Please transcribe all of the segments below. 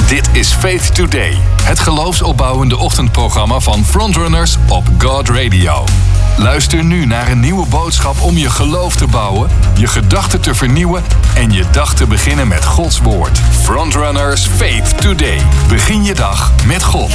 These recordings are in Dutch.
Dit is Faith Today, het geloofsopbouwende ochtendprogramma van Frontrunners op God Radio. Luister nu naar een nieuwe boodschap om je geloof te bouwen, je gedachten te vernieuwen en je dag te beginnen met Gods woord. Frontrunners Faith Today. Begin je dag met God.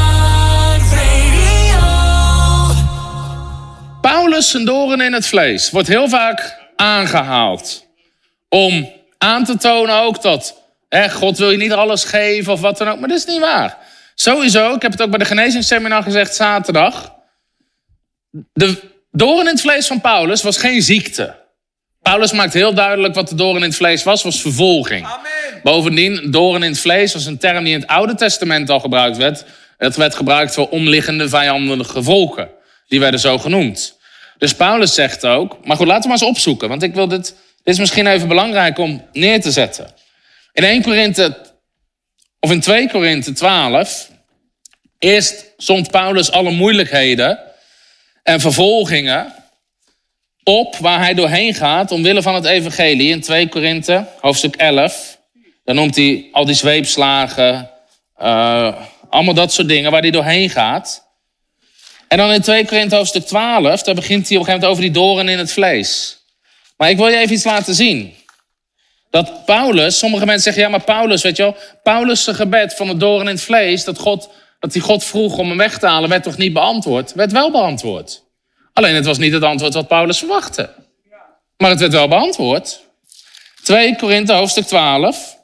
Paulus' zijn doorn in het vlees wordt heel vaak aangehaald. Om aan te tonen ook dat God wil je niet alles geven of wat dan ook. Maar dat is niet waar. Sowieso, ik heb het ook bij de genezingsseminar gezegd zaterdag. De doorn in het vlees van Paulus was geen ziekte. Paulus maakt heel duidelijk wat de doorn in het vlees was vervolging. Amen. Bovendien, doorn in het vlees was een term die in het Oude Testament al gebruikt werd. Het werd gebruikt voor omliggende vijandige volken. Die werden zo genoemd. Dus Paulus zegt ook, maar goed, laten we maar eens opzoeken. Want ik wil dit is misschien even belangrijk om neer te zetten. In 2 Korinthe 12, eerst somt Paulus alle moeilijkheden en vervolgingen op waar hij doorheen gaat omwille van het evangelie. In 2 Korinthe, hoofdstuk 11, dan noemt hij al die zweepslagen, allemaal dat soort dingen waar hij doorheen gaat. En dan in 2 Korinthe hoofdstuk 12, daar begint hij op een gegeven moment over die doorn in het vlees. Maar ik wil je even iets laten zien. Dat Paulus, sommige mensen zeggen, ja maar Paulus, weet je wel, Paulus' gebed van het doorn in het vlees, dat hij God vroeg om hem weg te halen, werd toch niet beantwoord? Werd wel beantwoord. Alleen het was niet het antwoord wat Paulus verwachtte. Maar het werd wel beantwoord. 2 Korinthe hoofdstuk 12.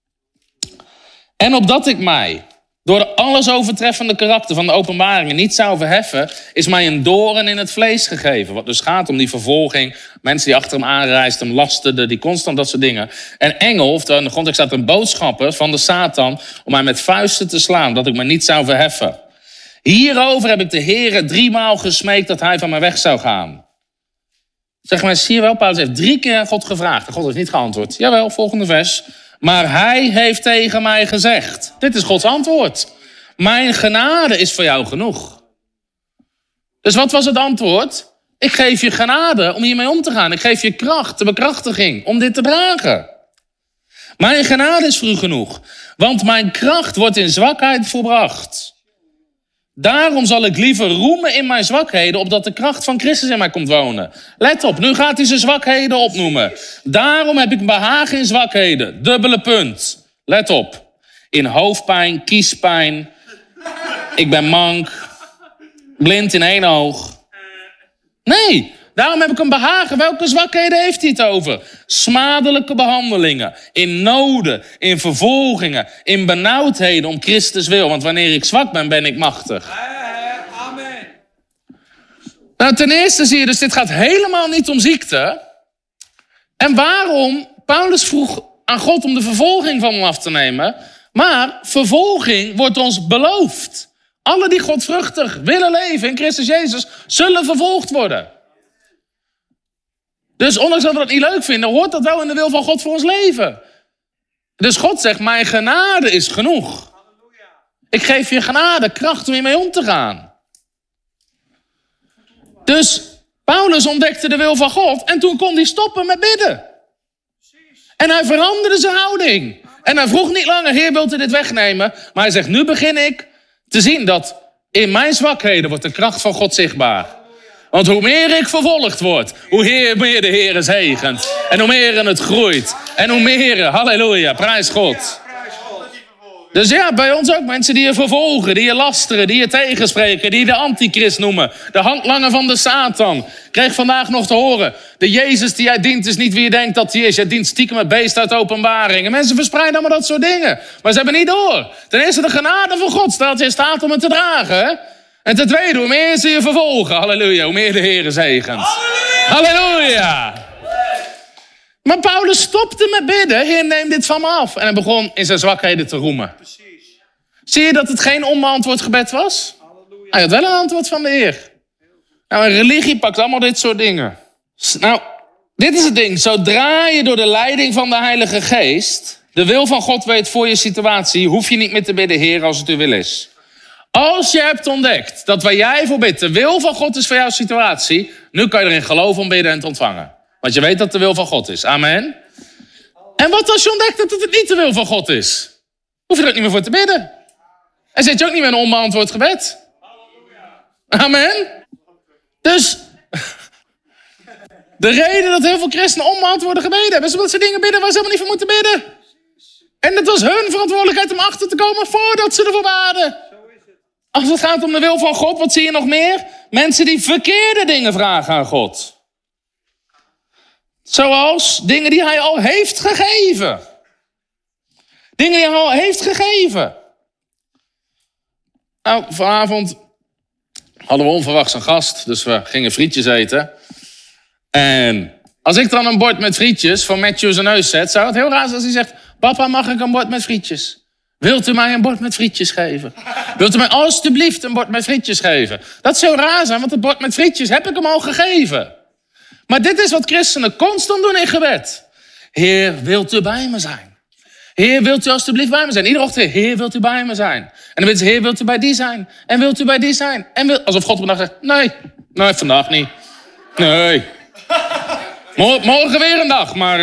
En opdat ik mij door de alles overtreffende karakter van de openbaringen niet zou verheffen, is mij een doorn in het vlees gegeven. Wat dus gaat om die vervolging. Mensen die achter hem aanreisden, hem lasterden, die constant dat soort dingen. En engel, of in de grondtekst staat een boodschapper van de Satan, om mij met vuisten te slaan, dat ik me niet zou verheffen. Hierover heb ik de Heere 3 maal gesmeekt dat hij van mij weg zou gaan. Zeg maar, zie je wel, Paulus heeft 3 keer aan God gevraagd. En God heeft niet geantwoord. Jawel, volgende vers. Maar hij heeft tegen mij gezegd. Dit is Gods antwoord. Mijn genade is voor jou genoeg. Dus wat was het antwoord? Ik geef je genade om hiermee om te gaan. Ik geef je kracht, de bekrachtiging om dit te dragen. Mijn genade is voor u genoeg. Want mijn kracht wordt in zwakheid volbracht. Daarom zal ik liever roemen in mijn zwakheden, opdat de kracht van Christus in mij komt wonen. Let op, nu gaat hij zijn zwakheden opnoemen. Daarom heb ik behagen in zwakheden. Dubbele punt. Let op. In hoofdpijn, kiespijn. Ik ben mank. Blind in 1 oog. Nee, daarom heb ik een behagen. Welke zwakheden heeft hij het over? Smadelijke behandelingen. In noden, in vervolgingen, in benauwdheden om Christus wil. Want wanneer ik zwak ben, ben ik machtig. Amen. Nou, ten eerste zie je dus, dit gaat helemaal niet om ziekte. En waarom? Paulus vroeg aan God om de vervolging van hem af te nemen. Maar vervolging wordt ons beloofd. Alle die godvruchtig willen leven in Christus Jezus, zullen vervolgd worden. Dus ondanks dat we dat niet leuk vinden, hoort dat wel in de wil van God voor ons leven. Dus God zegt, mijn genade is genoeg. Ik geef je genade, kracht om hiermee om te gaan. Dus Paulus ontdekte de wil van God en toen kon hij stoppen met bidden. En hij veranderde zijn houding. En hij vroeg niet langer, Heer, wilt u dit wegnemen? Maar hij zegt, nu begin ik te zien dat in mijn zwakheden wordt de kracht van God zichtbaar. Want hoe meer ik vervolgd word, hoe meer de Heer zegent. En hoe meer het groeit. En hoe meer, halleluja, prijs God. Dus ja, bij ons ook mensen die je vervolgen, die je lasteren, die je tegenspreken, die je de antichrist noemen. De handlanger van de Satan. Ik kreeg vandaag nog te horen, de Jezus die jij dient is niet wie je denkt dat hij is. Jij dient stiekem het beest uit Openbaring. En mensen verspreiden allemaal dat soort dingen. Maar ze hebben niet door. Ten eerste de genade van God stelt je in staat om het te dragen. Hè? En ten tweede, hoe meer ze je vervolgen, halleluja, hoe meer de Heer zegent. Halleluja! Maar Paulus stopte met bidden. Heer, neem dit van me af. En hij begon in zijn zwakheden te roemen. Precies. Zie je dat het geen onbeantwoord gebed was? Halleluja. Hij had wel een antwoord van de Heer. Nou, een religie pakt allemaal dit soort dingen. Nou, dit is het ding. Zodra je door de leiding van de Heilige Geest de wil van God weet voor je situatie, hoef je niet meer te bidden, Heer, als het uw wil is. Als je hebt ontdekt dat waar jij voor bidt de wil van God is voor jouw situatie, nu kan je erin geloven om bidden en te ontvangen. Want je weet dat de wil van God is. Amen. En wat als je ontdekt dat het niet de wil van God is? hoef je er ook niet meer voor te bidden. En zit je ook niet meer in een onbeantwoord gebed. Amen. Dus de reden dat heel veel christenen onbeantwoorde gebeden hebben, is omdat ze dingen bidden waar ze helemaal niet voor moeten bidden. En het was hun verantwoordelijkheid om achter te komen voordat ze ervoor baden. Als het gaat om de wil van God, wat zie je nog meer? Mensen die verkeerde dingen vragen aan God. Zoals dingen die hij al heeft gegeven. Dingen die hij al heeft gegeven. Nou, vanavond hadden we onverwachts een gast, dus we gingen frietjes eten. En als ik dan een bord met frietjes voor Matthew zijn neus zet, zou het heel raar zijn als hij zegt: papa, mag ik een bord met frietjes? Wilt u mij een bord met frietjes geven? Wilt u mij alstublieft een bord met frietjes geven? Dat zou raar zijn, want het bord met frietjes heb ik hem al gegeven. Maar dit is wat christenen constant doen in gebed. Heer, wilt u bij me zijn? Heer, wilt u alstublieft bij me zijn? Iedere ochtend, Heer, wilt u bij me zijn? En dan weet ze, Heer, wilt u bij die zijn? En wilt u bij die zijn? En alsof God op een dag zegt, nee, vandaag niet. Nee. Morgen weer een dag, maar...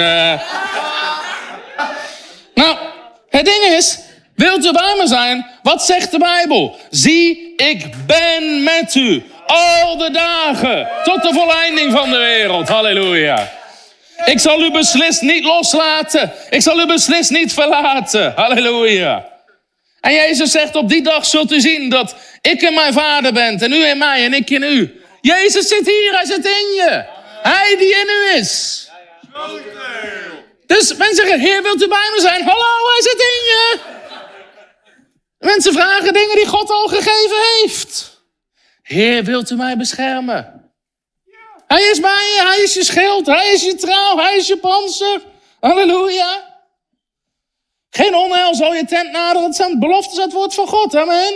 Nou, het ding is, wilt u bij me zijn? Wat zegt de Bijbel? Zie, ik ben met u al de dagen tot de volleinding van de wereld. Halleluja. Ik zal u beslist niet loslaten. Ik zal u beslist niet verlaten. Halleluja. En Jezus zegt, op die dag zult u zien dat ik in mijn Vader ben en u in mij en ik in u. Jezus zit hier, hij zit in je. Hij die in u is. Dus mensen zeggen, Heer, wilt u bij me zijn? Hallo, hij zit in je. Mensen vragen dingen die God al gegeven heeft. Heer, wilt u mij beschermen? Hij is bij je, hij is je schild, hij is je trouw, hij is je panzer. Halleluja. Geen onheil zal je tent naderen, het zijn beloftes uit het woord van God. Amen.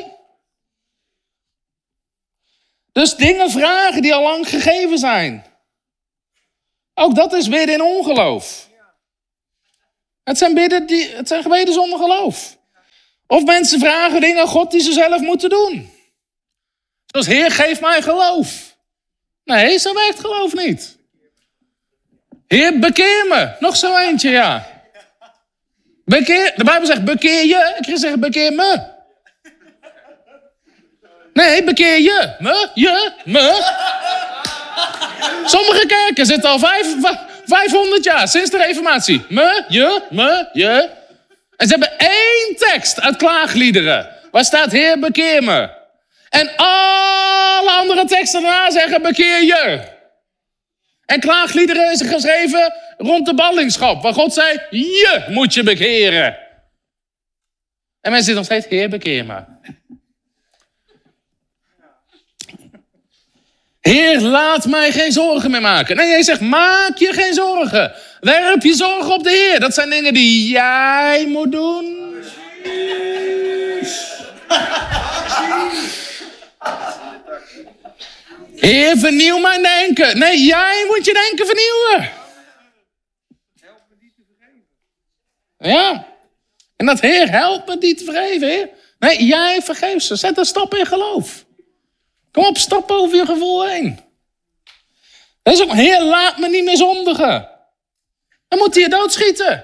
Dus dingen vragen die al lang gegeven zijn. Ook dat is bidden in ongeloof. Het zijn gebeden zonder geloof. Of mensen vragen dingen aan God die ze zelf moeten doen. Zoals, Heer, geef mij geloof. Nee, zo werkt geloof niet. Heer, bekeer me. Nog zo eentje, ja. De Bijbel zegt, bekeer je. Ik ga zeggen, bekeer me. Nee, bekeer je. Me. Sommige kerken zitten al 500 jaar, sinds de Reformatie. Me, je. En ze hebben 1 tekst uit klaagliederen. Waar staat, Heer, bekeer me. En alle andere teksten daarna zeggen, bekeer je. En klaagliederen is geschreven rond de ballingschap. Waar God zei, je moet je bekeren. En mensen zitten nog steeds, Heer, bekeer me. Heer, laat mij geen zorgen meer maken. Nee, hij zegt, maak je geen zorgen. Werp je zorgen op de Heer. Dat zijn dingen die jij moet doen. Heer, vernieuw mijn denken. Nee, jij moet je denken vernieuwen. Help me die te vergeven. Ja. En dat, Heer, help me die te vergeven, Heer. Nee, jij vergeeft ze. Zet een stap in geloof. Kom op, stap over je gevoel heen. Dat is ook, Heer, laat me niet meer zondigen. Dan moet hij je doodschieten.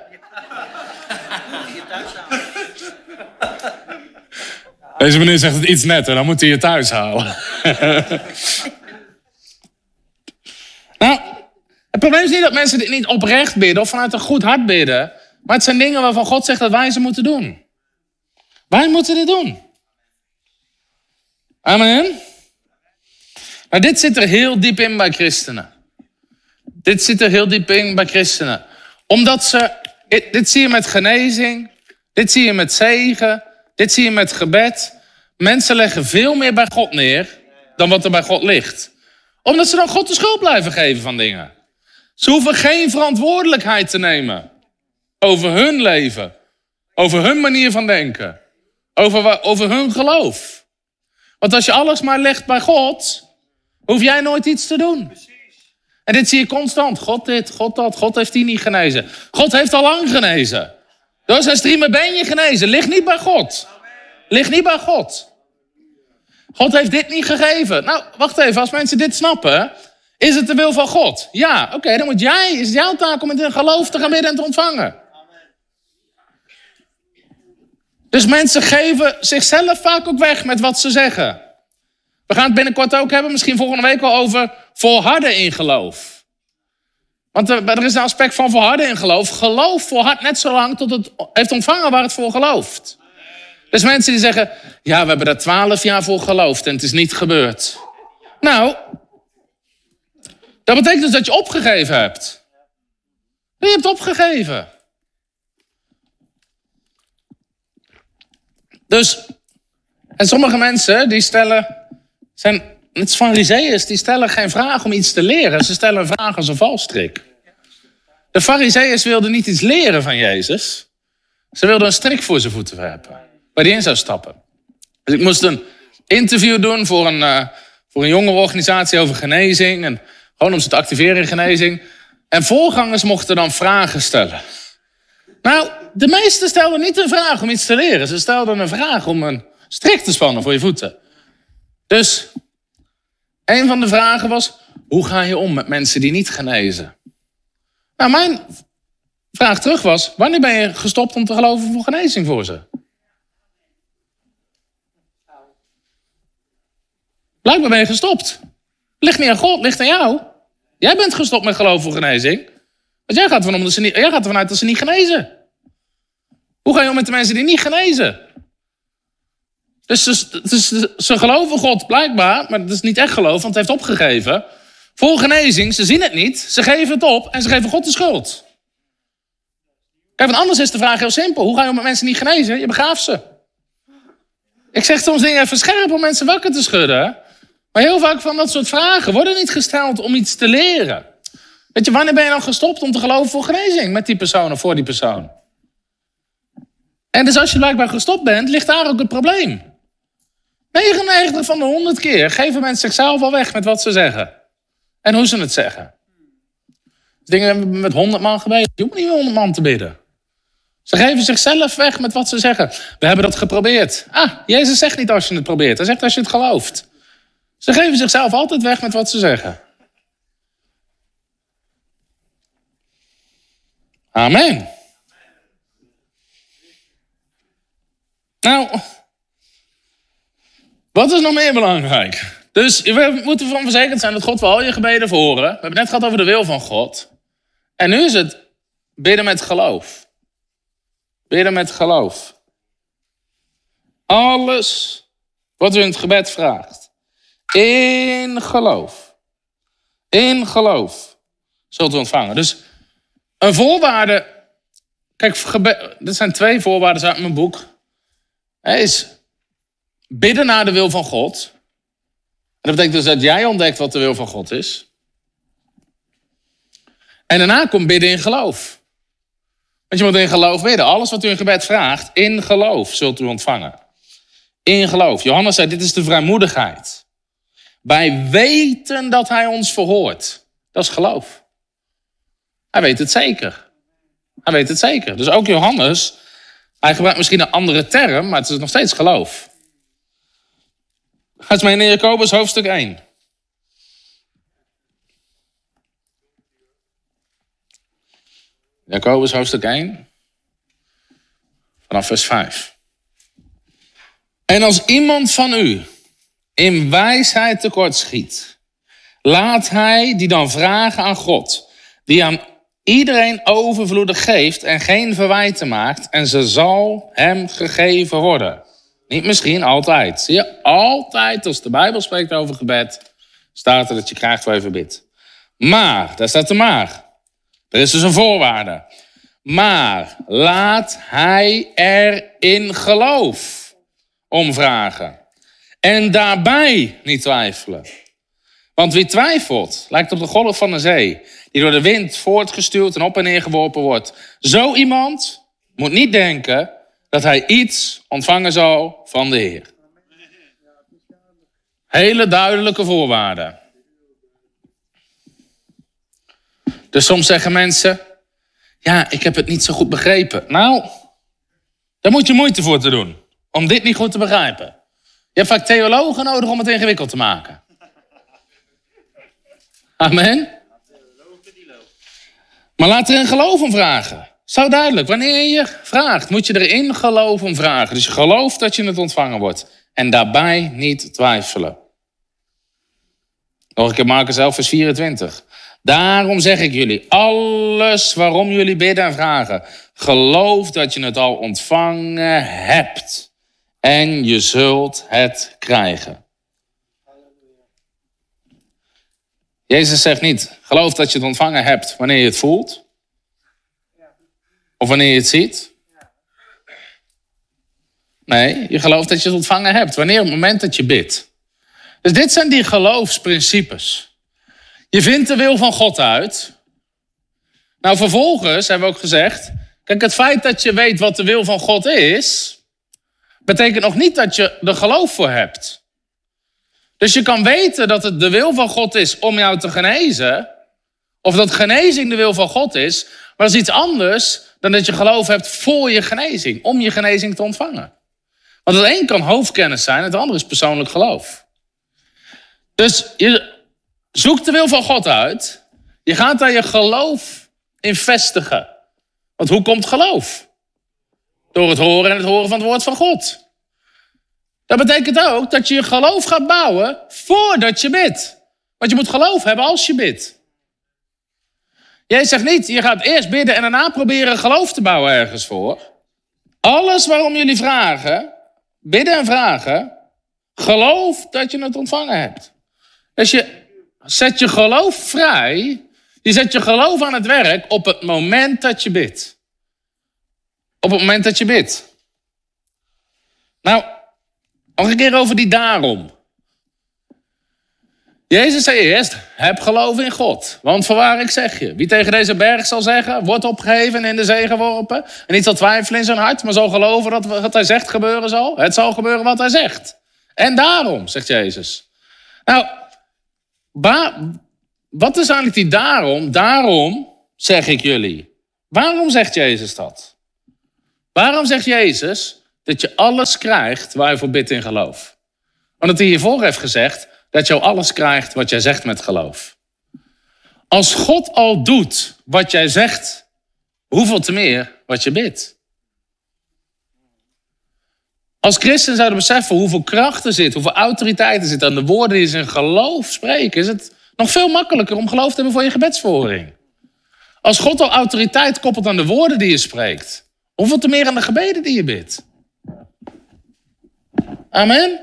Deze meneer zegt het iets netter, dan moet hij je thuis halen. Nou, het probleem is niet dat mensen dit niet oprecht bidden of vanuit een goed hart bidden. Maar het zijn dingen waarvan God zegt dat wij ze moeten doen. Wij moeten dit doen. Amen. Maar dit zit er heel diep in bij christenen. Dit zit er heel diep in bij christenen. Omdat ze, dit zie je met genezing, dit zie je met zegen, dit zie je met gebed. Mensen leggen veel meer bij God neer dan wat er bij God ligt. Omdat ze dan God de schuld blijven geven van dingen. Ze hoeven geen verantwoordelijkheid te nemen over hun leven, over hun manier van denken, over hun geloof. Want als je alles maar legt bij God, hoef jij nooit iets te doen. En dit zie je constant. God dit, God dat. God heeft die niet genezen. God heeft al lang genezen. Door zijn striemen ben je genezen. Lig niet bij God. Lig niet bij God. God heeft dit niet gegeven. Nou, wacht even. Als mensen dit snappen, is het de wil van God? Ja, oké, dan is het jouw taak om in het geloof te gaan bidden en te ontvangen. Dus mensen geven zichzelf vaak ook weg met wat ze zeggen. We gaan het binnenkort ook hebben, misschien volgende week wel, over volharden in geloof. Want er is een aspect van volharden in geloof. Geloof volhardt net zo lang tot het heeft ontvangen waar het voor gelooft. Dus mensen die zeggen, ja, we hebben daar 12 jaar voor geloofd en het is niet gebeurd. Nou, dat betekent dus dat je opgegeven hebt. Je hebt opgegeven. Dus, en sommige mensen die zijn net Farizeeërs, die stellen geen vraag om iets te leren. Ze stellen een vraag als een valstrik. De Farizeeërs wilden niet iets leren van Jezus. Ze wilden een strik voor zijn voeten werpen, waar hij in zou stappen. Dus ik moest een interview doen voor een jongerenorganisatie over genezing. En gewoon om ze te activeren in genezing. En voorgangers mochten dan vragen stellen. Nou, de meesten stelden niet een vraag om iets te leren. Ze stelden een vraag om een strik te spannen voor je voeten. Dus een van de vragen was, hoe ga je om met mensen die niet genezen? Nou, mijn vraag terug was, wanneer ben je gestopt om te geloven voor genezing voor ze? Blijkbaar ben je gestopt. Ligt niet aan God, ligt aan jou. Jij bent gestopt met geloven voor genezing. Want jij gaat ervan uit dat ze niet genezen. Hoe ga je om met de mensen die niet genezen? Dus ze geloven God blijkbaar, maar dat is niet echt geloof, want het heeft opgegeven. Voor genezing, ze zien het niet, ze geven het op en ze geven God de schuld. Kijk, want anders is de vraag heel simpel. Hoe ga je om met mensen die niet genezen? Je begraaft ze. Ik zeg soms dingen even scherp om mensen wakker te schudden. Maar heel vaak van dat soort vragen worden niet gesteld om iets te leren. Weet je, wanneer ben je dan gestopt om te geloven voor genezing met die persoon of voor die persoon? En dus als je blijkbaar gestopt bent, ligt daar ook het probleem. 99 van de 100 keer geven mensen zichzelf al weg met wat ze zeggen. En hoe ze het zeggen. Dingen hebben we met 100 man gebeden. Je hoeft niet met 100 man te bidden. Ze geven zichzelf weg met wat ze zeggen. We hebben dat geprobeerd. Jezus zegt niet als je het probeert. Hij zegt als je het gelooft. Ze geven zichzelf altijd weg met wat ze zeggen. Amen. Nou, wat is nog meer belangrijk? Dus we moeten ervan verzekerd zijn dat God wel al je gebeden verhoren. We hebben het net gehad over de wil van God. En nu is het bidden met geloof. Bidden met geloof. Alles wat u in het gebed vraagt. In geloof. In geloof. Zult u ontvangen. Dus een voorwaarde. Kijk, dit zijn 2 voorwaarden uit mijn boek. Is bidden naar de wil van God. En dat betekent dus dat jij ontdekt wat de wil van God is. En daarna komt bidden in geloof. Want je moet in geloof bidden. Alles wat u in gebed vraagt, in geloof zult u ontvangen. In geloof. Johannes zei, dit is de vrijmoedigheid. Wij weten dat hij ons verhoort. Dat is geloof. Hij weet het zeker. Hij weet het zeker. Dus ook Johannes, hij gebruikt misschien een andere term, maar het is nog steeds geloof. Ga eens mee naar Jacobus hoofdstuk 1. Jacobus hoofdstuk 1. Vanaf vers 5. En als iemand van u in wijsheid tekortschiet, laat hij die dan vragen aan God, die aan iedereen overvloedig geeft en geen verwijten maakt, en ze zal hem gegeven worden. Niet misschien, altijd. Zie je, altijd als de Bijbel spreekt over gebed, staat er dat je krijgt waar je voor bidt. Maar, daar staat de maar. Er is dus een voorwaarde. Maar laat hij er in geloof om vragen. En daarbij niet twijfelen. Want wie twijfelt, lijkt op de golf van de zee, die door de wind voortgestuwd en op en neer geworpen wordt. Zo iemand moet niet denken dat hij iets ontvangen zal van de Heer. Hele duidelijke voorwaarden. Dus soms zeggen mensen, ja, ik heb het niet zo goed begrepen. Nou, daar moet je moeite voor te doen, om dit niet goed te begrijpen. Je hebt vaak theologen nodig om het ingewikkeld te maken. Amen. Maar laat er in geloof om vragen. Zo duidelijk. Wanneer je vraagt, moet je erin geloven om vragen. Dus je gelooft dat je het ontvangen wordt. En daarbij niet twijfelen. Nog een keer Marcus 11 vers 24. Daarom zeg ik jullie, alles waarom jullie bidden en vragen, geloof dat je het al ontvangen hebt. En je zult het krijgen. Jezus zegt niet, geloof dat je het ontvangen hebt wanneer je het voelt. Of wanneer je het ziet. Nee, je gelooft dat je het ontvangen hebt. Wanneer op het moment dat je bidt. Dus dit zijn die geloofsprincipes. Je vindt de wil van God uit. Nou, vervolgens hebben we ook gezegd, kijk, het feit dat je weet wat de wil van God is, betekent nog niet dat je er geloof voor hebt. Dus je kan weten dat het de wil van God is om jou te genezen, of dat genezing de wil van God is, maar dat is iets anders dan dat je geloof hebt voor je genezing, om je genezing te ontvangen. Want het een kan hoofdkennis zijn, het andere is persoonlijk geloof. Dus je zoekt de wil van God uit, je gaat daar je geloof in vestigen. Want hoe komt geloof? Door het horen en het horen van het woord van God. Dat betekent ook dat je je geloof gaat bouwen voordat je bidt. Want je moet geloof hebben als je bidt. Jij zegt niet, je gaat eerst bidden en daarna proberen geloof te bouwen ergens voor. Alles waarom jullie vragen, bidden en vragen, geloof dat je het ontvangen hebt. Dus je zet je geloof vrij, je zet je geloof aan het werk op het moment dat je bidt. Op het moment dat je bidt. Nou, nog een keer over die daarom. Jezus zei eerst, heb geloof in God. Want voorwaar ik zeg je, wie tegen deze berg zal zeggen, wordt opgeheven en in de zee geworpen. En niet zal twijfelen in zijn hart, maar zal geloven dat wat hij zegt gebeuren zal. Het zal gebeuren wat hij zegt. En daarom, zegt Jezus. Nou, wat is eigenlijk die daarom? Daarom zeg ik jullie. Waarom zegt Jezus dat? Waarom zegt Jezus dat je alles krijgt waar je voor bidt in geloof? Omdat hij hiervoor heeft gezegd dat je alles krijgt wat jij zegt met geloof. Als God al doet wat jij zegt, hoeveel te meer wat je bidt? Als christen zouden beseffen hoeveel kracht er zit, hoeveel autoriteit er zit aan de woorden die ze in geloof spreken, is het nog veel makkelijker om geloof te hebben voor je gebedsverhoring. Als God al autoriteit koppelt aan de woorden die je spreekt, hoeveel te meer aan de gebeden die je bidt? Amen.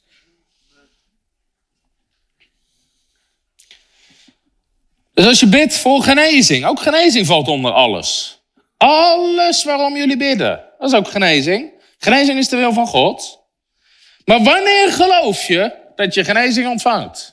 Dus als je bidt voor genezing, ook genezing valt onder alles. Alles waarom jullie bidden, dat is ook genezing. Genezing is de wil van God. Maar wanneer geloof je dat je genezing ontvangt?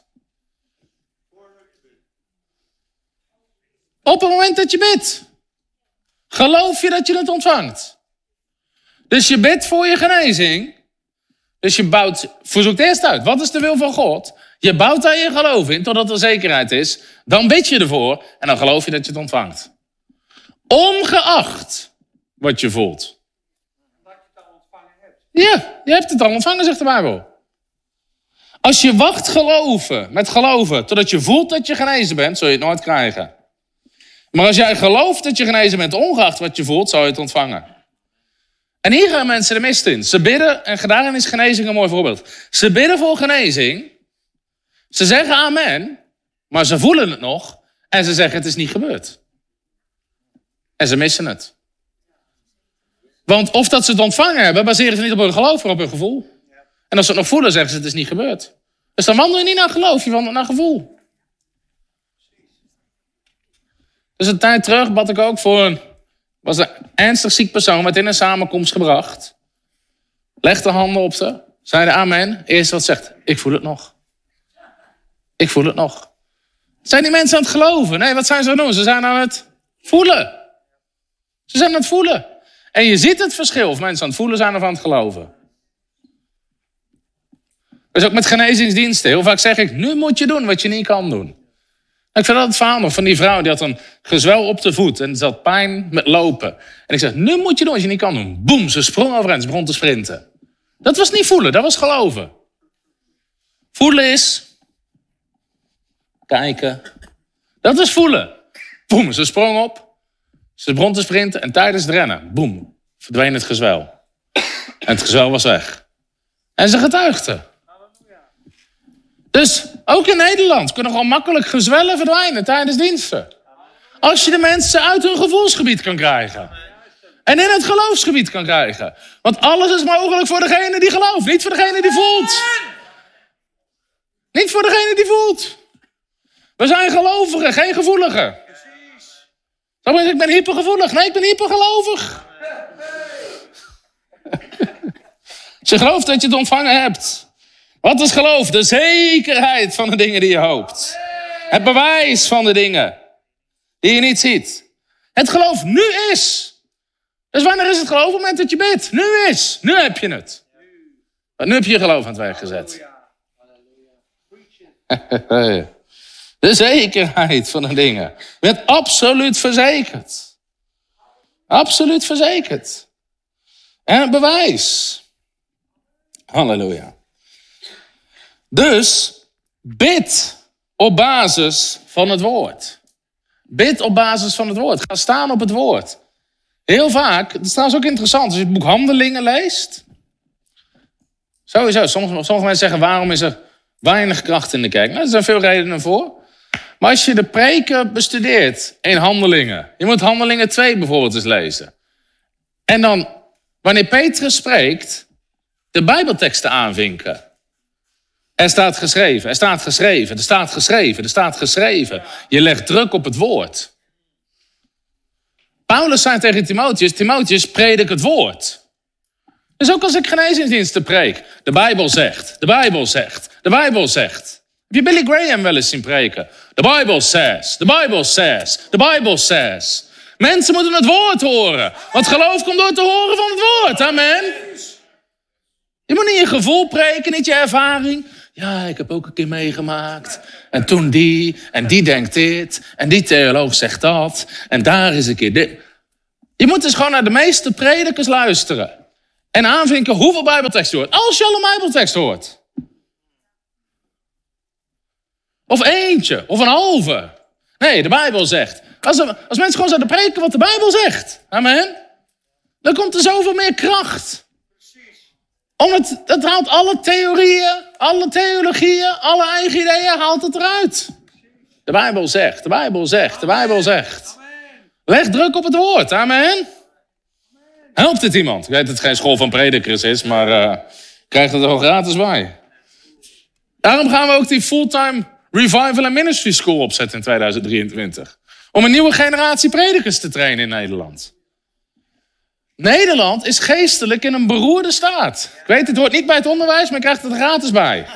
Op het moment dat je bidt. Geloof je dat je het ontvangt? Dus je bidt voor je genezing. Dus je zoekt eerst uit, wat is de wil van God? Je bouwt daar je geloof in, totdat er zekerheid is. Dan bid je ervoor en dan geloof je dat je het ontvangt. Ongeacht wat je voelt. Dat je het al ontvangen hebt. Ja, je hebt het al ontvangen, zegt de Bijbel. Als je wacht met geloven, totdat je voelt dat je genezen bent, zul je het nooit krijgen. Maar als jij gelooft dat je genezen bent, ongeacht wat je voelt, zal je het ontvangen. En hier gaan mensen de mist in. Ze bidden, en daarin is genezing een mooi voorbeeld. Ze bidden voor genezing. Ze zeggen amen, maar ze voelen het nog. En ze zeggen het is niet gebeurd. En ze missen het. Want of dat ze het ontvangen hebben, baseren ze niet op hun geloof, maar op hun gevoel. En als ze het nog voelen, zeggen ze het is niet gebeurd. Dus dan wandel je niet naar geloof, je wandelt naar gevoel. Dus een tijd terug bad ik ook voor was een ernstig ziek persoon, werd in een samenkomst gebracht. Legde handen op ze, zeiden amen. Eerst wat zegt, ik voel het nog. Ik voel het nog. Zijn die mensen aan het geloven? Nee, wat zijn ze aan het doen? Ze zijn aan het voelen. Ze zijn aan het voelen. En je ziet het verschil of mensen aan het voelen zijn of aan het geloven. Dus ook met genezingsdiensten. Heel vaak zeg ik, nu moet je doen wat je niet kan doen. Ik vind dat het verhaal nog van die vrouw, die had een gezwel op de voet en ze had pijn met lopen. En ik zeg, nu moet je doen wat je niet kan doen. Boem, ze sprong overeind, ze begon te sprinten. Dat was niet voelen, dat was geloven. Voelen is kijken. Dat is voelen. Boem, ze sprong op. Ze begon te sprinten en tijdens het rennen, boem, verdween het gezwel. En het gezwel was weg. En ze getuigde. Dus ook in Nederland kunnen gewoon makkelijk gezwellen verdwijnen tijdens diensten. Als je de mensen uit hun gevoelsgebied kan krijgen. En in het geloofsgebied kan krijgen. Want alles is mogelijk voor degene die gelooft. Niet voor degene die voelt. Niet voor degene die voelt. We zijn gelovigen, geen gevoeligen. Ik ben hypergevoelig. Nee, ik ben hypergelovig. Als je gelooft dat je het ontvangen hebt. Wat is geloof? De zekerheid van de dingen die je hoopt. Het bewijs van de dingen die je niet ziet. Het geloof nu is. Dus wanneer is het geloof? Op het moment dat je bidt. Nu is. Nu heb je het. Want nu heb je je geloof aan het werk gezet. De zekerheid van de dingen. Je bent absoluut verzekerd. Absoluut verzekerd. En het bewijs. Halleluja. Dus bid op basis van het woord. Bid op basis van het woord. Ga staan op het woord. Heel vaak, het is trouwens ook interessant, als je het boek Handelingen leest. Sowieso, sommige mensen zeggen, waarom is er weinig kracht in de kerk? Nou, er zijn veel redenen voor. Maar als je de preken bestudeert in Handelingen. Je moet Handelingen 2 bijvoorbeeld eens lezen. En dan, wanneer Petrus spreekt, de Bijbelteksten aanvinken. Er staat geschreven, er staat geschreven, er staat geschreven, er staat geschreven. Je legt druk op het woord. Paulus zei tegen Timotheus, predik het woord. Dus ook als ik genezingsdiensten preek. De Bijbel zegt, de Bijbel zegt, de Bijbel zegt. Heb je Billy Graham wel eens zien preken? The Bible says, the Bible says, the Bible says. Mensen moeten het woord horen. Want geloof komt door te horen van het woord. Amen. Je moet niet je gevoel preken, niet je ervaring. Ja, ik heb ook een keer meegemaakt. En toen die, en die denkt dit. En die theoloog zegt dat. En daar is een keer dit. Je moet dus gewoon naar de meeste predikers luisteren. En aanvinken hoeveel Bijbeltekst je hoort. Als je al een Bijbeltekst hoort. Of eentje, of een halve. Nee, de Bijbel zegt. Als mensen gewoon zouden preken wat de Bijbel zegt. Amen. Dan komt er zoveel meer kracht. Omdat het haalt alle theorieën, alle theologieën, alle eigen ideeën, haalt het eruit. De Bijbel zegt, de Bijbel zegt, de Bijbel zegt. Leg druk op het woord, amen. Helpt het iemand? Ik weet dat het geen school van predikers is, maar krijg het er wel gratis bij. Daarom gaan we ook die fulltime revival and ministry school opzetten in 2023. Om een nieuwe generatie predikers te trainen in Nederland. Nederland is geestelijk in een beroerde staat. Ik weet, het hoort niet bij het onderwijs, maar je krijgt het er gratis bij.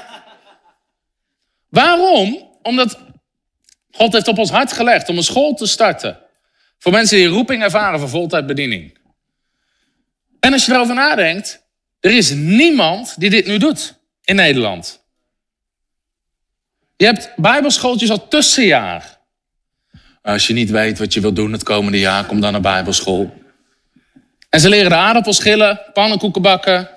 Waarom? Omdat God heeft op ons hart gelegd om een school te starten. Voor mensen die roeping ervaren voor voltijdbediening. En als je erover nadenkt, er is niemand die dit nu doet in Nederland. Je hebt bijbelschooltjes al tussenjaar. Als je niet weet wat je wilt doen het komende jaar, kom dan naar bijbelschool. En ze leren de aardappels schillen, pannenkoeken bakken.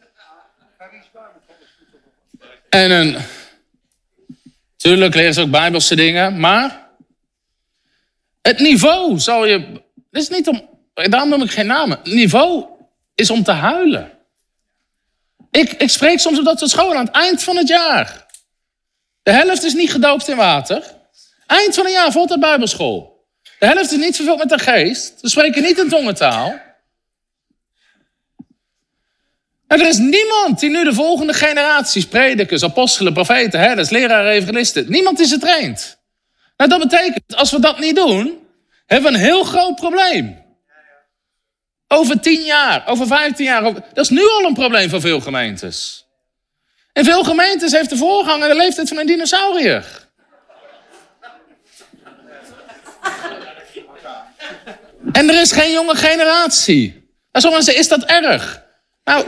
En tuurlijk leren ze ook bijbelse dingen, maar het niveau zal je... Het is niet om... Daarom noem ik geen namen. Het niveau is om te huilen. Ik spreek soms op dat soort scholen aan het eind van het jaar. De helft is niet gedoopt in water. Eind van het jaar volgt de bijbelschool. De helft is niet vervuld met de geest. Ze spreken niet in tongentaal. En er is niemand die nu de volgende generaties, predikers, apostelen, profeten, herders, leraren, evangelisten, niemand die ze traint. Nou, dat betekent, als we dat niet doen, hebben we een heel groot probleem. Over 10 jaar, over 15 jaar, dat is nu al een probleem voor veel gemeentes. In veel gemeentes heeft de voorganger de leeftijd van een dinosaurier. En er is geen jonge generatie. En sommigen zeggen, is dat erg? Nou,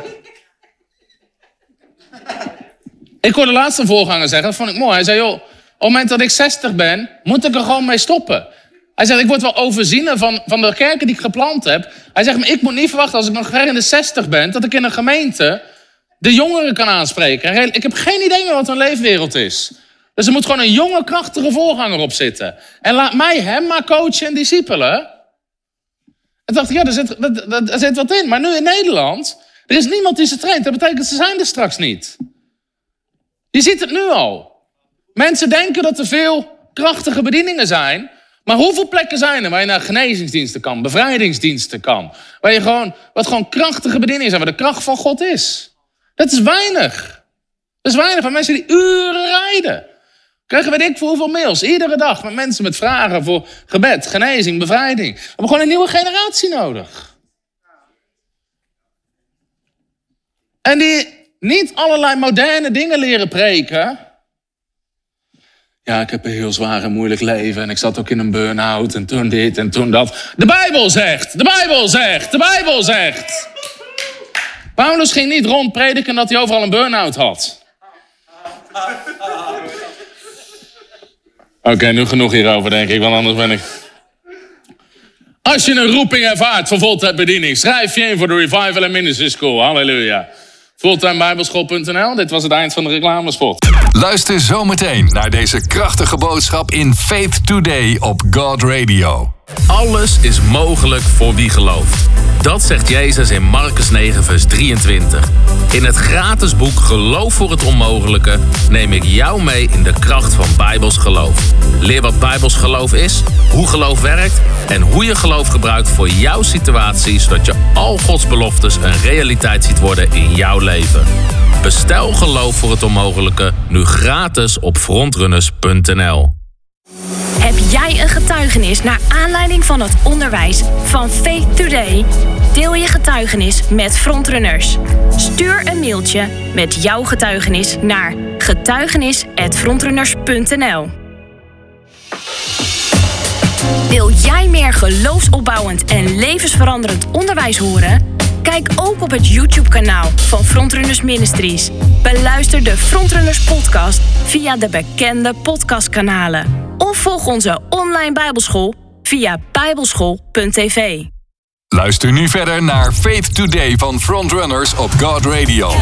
ik hoorde laatst een voorganger zeggen, dat vond ik mooi. Hij zei, joh, op het moment dat ik 60 ben, moet ik er gewoon mee stoppen. Hij zegt, ik word wel overzien van de kerken die ik geplant heb. Hij zegt, maar ik moet niet verwachten als ik nog ver in de 60 ben, dat ik in een gemeente de jongeren kan aanspreken. Ik heb geen idee meer wat een leefwereld is. Dus er moet gewoon een jonge, krachtige voorganger op zitten. En laat mij hem maar coachen en discipelen. En dacht ik, ja, daar zit wat in. Maar nu in Nederland, er is niemand die ze traint. Dat betekent, ze zijn er straks niet. Je ziet het nu al. Mensen denken dat er veel krachtige bedieningen zijn. Maar hoeveel plekken zijn er waar je naar genezingsdiensten kan, bevrijdingsdiensten kan? Wat gewoon krachtige bedieningen zijn, waar de kracht van God is. Dat is weinig. Dat is weinig van mensen die uren rijden. Krijgen weet ik voor hoeveel mails, iedere dag, met mensen met vragen voor gebed, genezing, bevrijding. We hebben gewoon een nieuwe generatie nodig. En die niet allerlei moderne dingen leren preken. Ja, ik heb een heel zwaar en moeilijk leven en ik zat ook in een burn-out en toen dit en toen dat. De Bijbel zegt, de Bijbel zegt, de Bijbel zegt. Paulus ging niet rondprediken dat hij overal een burn-out had. Oké, nu genoeg hierover, denk ik, want anders ben ik... Als je een roeping ervaart voor Fulltime Bediening, schrijf je in voor de Revival and Ministry School. Halleluja. Fulltimebijbelschool.nl. Dit was het eind van de reclamespot. Luister zometeen naar deze krachtige boodschap in Faith Today op God Radio. Alles is mogelijk voor wie gelooft. Dat zegt Jezus in Marcus 9 vers 23. In het gratis boek Geloof voor het Onmogelijke neem ik jou mee in de kracht van Bijbels geloof. Leer wat Bijbels geloof is, hoe geloof werkt en hoe je geloof gebruikt voor jouw situatie, zodat je al Gods beloftes een realiteit ziet worden in jouw leven. Bestel Geloof voor het Onmogelijke nu gratis op frontrunners.nl. Heb jij een getuigenis naar aanleiding van het onderwijs van Faith Today? Deel je getuigenis met Frontrunners. Stuur een mailtje met jouw getuigenis naar getuigenis@frontrunners.nl. Wil jij meer geloofsopbouwend en levensveranderend onderwijs horen? Kijk ook op het YouTube-kanaal van Frontrunners Ministries. Beluister de Frontrunners podcast via de bekende podcastkanalen. Of volg onze online bijbelschool via bijbelschool.tv. Luister nu verder naar Faith Today van Frontrunners op God Radio.